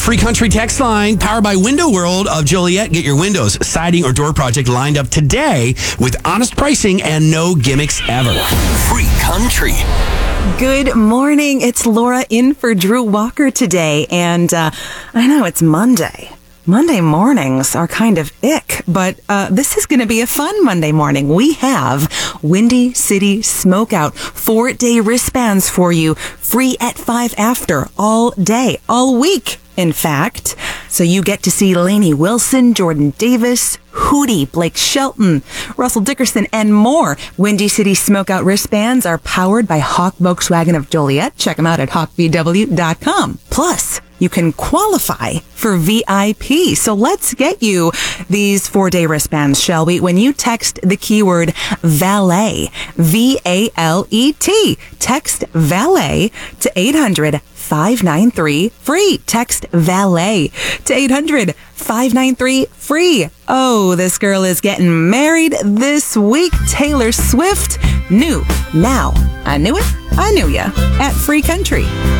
Free Country text line powered by Window World of Joliet. Get your windows, siding, or door project lined up today with honest pricing and no gimmicks ever. Free Country. Good morning. It's Laura in for Drew Walker today. And I know it's Monday. Monday mornings are kind of ick, but this is going to be a fun Monday morning. We have Windy City Smokeout 4-day wristbands for you, free at 5 after, all day, all week, in fact. So you get to see Lainey Wilson, Jordan Davis, Hootie, Blake Shelton, Russell Dickerson, and more. Windy City Smokeout wristbands are powered by Hawk Volkswagen of Joliet. Check them out at hawkvw.com. Plus, you can qualify for VIP. So let's get you these 4-day wristbands, shall we? When you text the keyword valet, V-A-L-E-T, text valet to 800-593-FREE. Text valet to 800-593-FREE. Oh, this girl is getting married this week. Taylor Swift. New. Now. I knew it. I knew ya. At Free Country.